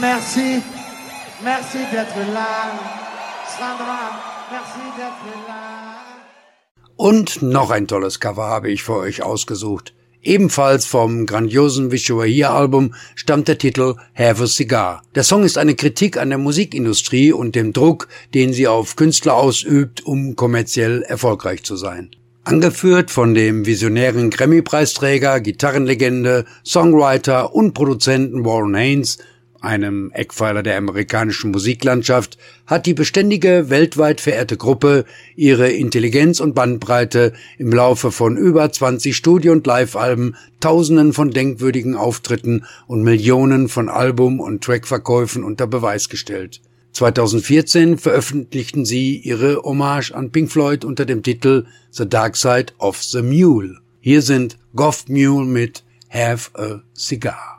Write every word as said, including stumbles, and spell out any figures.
Merci, merci d'être là. Sandra, merci d'être là. Und noch ein tolles Cover habe ich für euch ausgesucht. Ebenfalls vom grandiosen Wish You Were Here Album stammt der Titel Have a Cigar. Der Song ist eine Kritik an der Musikindustrie und dem Druck, den sie auf Künstler ausübt, um kommerziell erfolgreich zu sein. Angeführt von dem visionären Grammy-Preisträger, Gitarrenlegende, Songwriter und Produzenten Warren Haynes, einem Eckpfeiler der amerikanischen Musiklandschaft, hat die beständige, weltweit verehrte Gruppe ihre Intelligenz und Bandbreite im Laufe von über zwanzig Studio- und Live-Alben, Tausenden von denkwürdigen Auftritten und Millionen von Album- und Trackverkäufen unter Beweis gestellt. zweitausendvierzehn veröffentlichten sie ihre Hommage an Pink Floyd unter dem Titel The Dark Side of the Mule. Hier sind Goff Mule mit Have a Cigar.